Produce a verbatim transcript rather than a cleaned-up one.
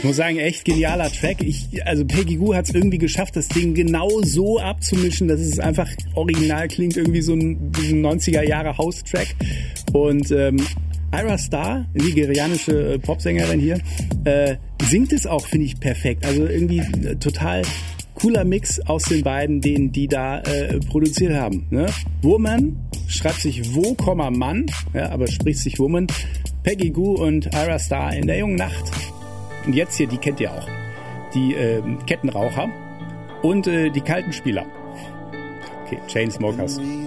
Ich muss sagen, echt genialer Track. Ich, also Peggy Gou hat es irgendwie geschafft, das Ding genau so abzumischen, dass es einfach original klingt, irgendwie so ein, so ein neunziger Jahre House-Track. Und ähm, Ayra Starr, nigerianische Popsängerin hier, äh, singt es auch, finde ich, perfekt. Also irgendwie äh, total cooler Mix aus den beiden, den die da äh, produziert haben. Ne? Woman schreibt sich Wo, Mann, ja, aber spricht sich Woman. Peggy Gou und Ayra Starr in der jungen Nacht. Und jetzt hier, die kennt ihr auch. Die äh, Kettenraucher und äh, die kalten Spieler. Okay, Chainsmokers.